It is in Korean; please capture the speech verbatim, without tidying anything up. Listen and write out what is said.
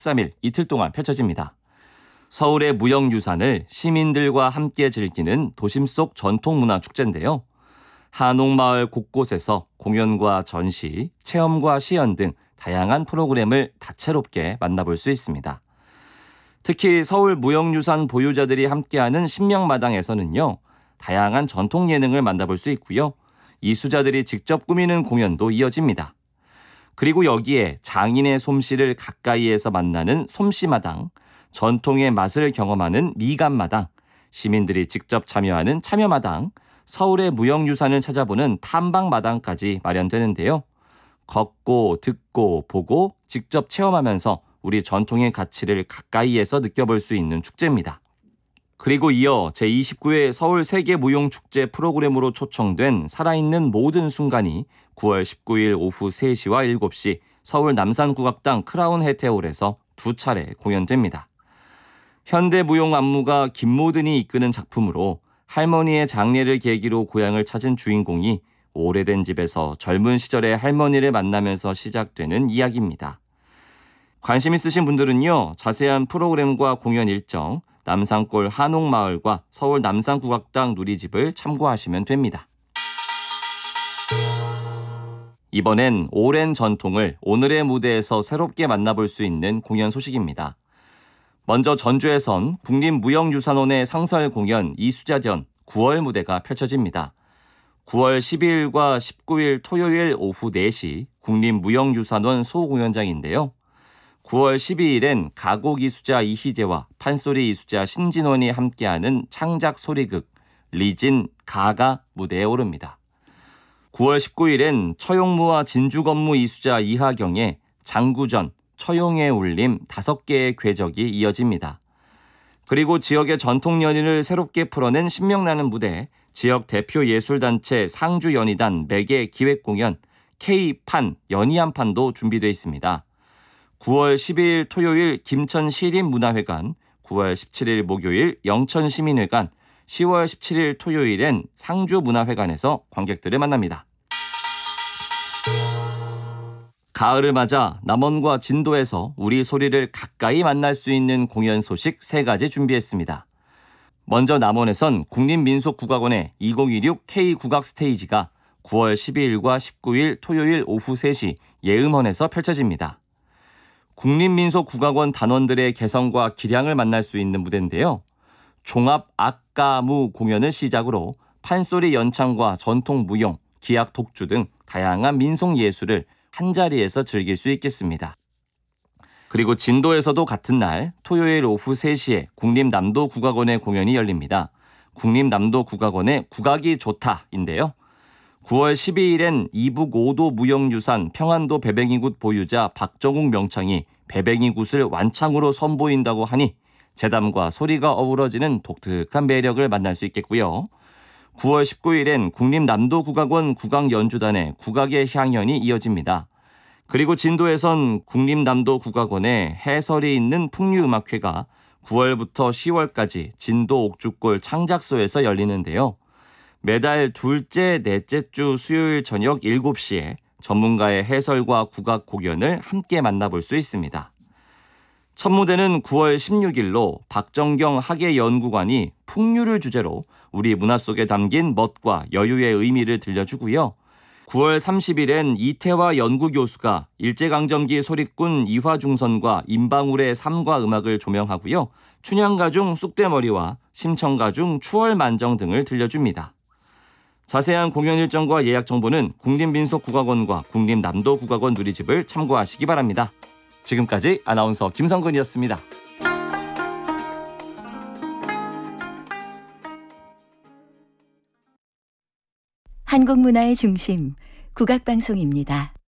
삼 일 이틀 동안 펼쳐집니다. 서울의 무형유산을 시민들과 함께 즐기는 도심 속 전통문화축제인데요. 한옥마을 곳곳에서 공연과 전시, 체험과 시연 등 다양한 프로그램을 다채롭게 만나볼 수 있습니다. 특히 서울 무형유산 보유자들이 함께하는 신명마당에서는요, 다양한 전통 예능을 만나볼 수 있고요. 이수자들이 직접 꾸미는 공연도 이어집니다. 그리고 여기에 장인의 솜씨를 가까이에서 만나는 솜씨마당, 전통의 맛을 경험하는 미간마당, 시민들이 직접 참여하는 참여마당, 서울의 무형유산을 찾아보는 탐방마당까지 마련되는데요. 걷고 듣고 보고 직접 체험하면서 우리 전통의 가치를 가까이에서 느껴볼 수 있는 축제입니다. 그리고 이어 제이십구 회 서울 세계무용축제 프로그램으로 초청된 살아있는 모든 순간이 구월 십구일 오후 세 시와 일곱 시 서울 남산국악당 크라운 해태홀에서 두 차례 공연됩니다. 현대무용 안무가 김모든이 이끄는 작품으로 할머니의 장례를 계기로 고향을 찾은 주인공이 오래된 집에서 젊은 시절의 할머니를 만나면서 시작되는 이야기입니다. 관심 있으신 분들은요, 자세한 프로그램과 공연 일정, 남산골 한옥마을과 서울 남산국악당 누리집을 참고하시면 됩니다. 이번엔 오랜 전통을 오늘의 무대에서 새롭게 만나볼 수 있는 공연 소식입니다. 먼저 전주에선 국립무형유산원의 상설 공연 이수자전 구월 무대가 펼쳐집니다. 구월 십이일과 십구일 토요일 오후 네 시 국립무형유산원 소공연장인데요. 구월 십이일엔 가곡 이수자 이희재와 판소리 이수자 신진원이 함께하는 창작 소리극 리진 가가 무대에 오릅니다. 구월 십구일엔 처용무와 진주건무 이수자 이하경의 장구전, 처용의 울림 다섯 개의 궤적이 이어집니다. 그리고 지역의 전통 연인을 새롭게 풀어낸 신명나는 무대, 지역 대표 예술단체 상주연희단 매개 기획공연 K판 연희한판도 준비되어 있습니다. 구월 십이일 토요일 김천시립문화회관, 구월 십칠일 목요일 영천시민회관, 시월 십칠일 토요일엔 상주문화회관에서 관객들을 만납니다. 가을을 맞아 남원과 진도에서 우리 소리를 가까이 만날 수 있는 공연 소식 세 가지 준비했습니다. 먼저 남원에선 국립민속국악원의 이천이십육 K 국악 스테이지가 구월 십이일과 십구일 토요일 오후 세 시 예음원에서 펼쳐집니다. 국립민속국악원 단원들의 개성과 기량을 만날 수 있는 무대인데요. 종합 악가무 공연을 시작으로 판소리 연창과 전통 무용, 기악 독주 등 다양한 민속 예술을 한자리에서 즐길 수 있겠습니다. 그리고 진도에서도 같은 날 토요일 오후 세 시에 국립남도국악원의 공연이 열립니다. 국립남도국악원의 국악이 좋다인데요. 구월 십이일엔 이북 오 도 무형유산 평안도 배뱅이굿 보유자 박정욱 명창이 배뱅이굿을 완창으로 선보인다고 하니 재담과 소리가 어우러지는 독특한 매력을 만날 수 있겠고요. 구월 십구일엔 국립남도국악원 국악연주단의 국악의 향연이 이어집니다. 그리고 진도에선 국립남도국악원의 해설이 있는 풍류음악회가 구월부터 시월까지 진도 옥주골 창작소에서 열리는데요. 매달 둘째, 넷째 주 수요일 저녁 일곱 시에 전문가의 해설과 국악 공연을 함께 만나볼 수 있습니다. 첫 무대는 구월 십육일로 박정경 학예연구관이 풍류를 주제로 우리 문화 속에 담긴 멋과 여유의 의미를 들려주고요. 구월 삼십일엔 이태화 연구교수가 일제강점기 소리꾼 이화중선과 임방울의 삶과 음악을 조명하고요. 춘향가중 쑥대머리와 심청가중 추월만정 등을 들려줍니다. 자세한 공연 일정과 예약 정보는 국립민속국악원과 국립남도국악원 누리집을 참고하시기 바랍니다. 지금까지 아나운서 김성근이었습니다. 한국문화의 중심, 국악방송입니다.